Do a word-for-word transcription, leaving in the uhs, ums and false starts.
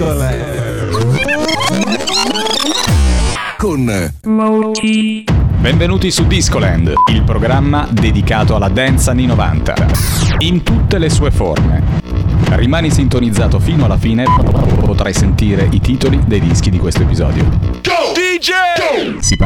Discoland con Moti. Benvenuti su Discoland, il programma dedicato alla dance anni novanta, in tutte le sue forme. Rimani sintonizzato fino alla fine, potrai sentire i titoli dei dischi di questo episodio. Go! D J! Si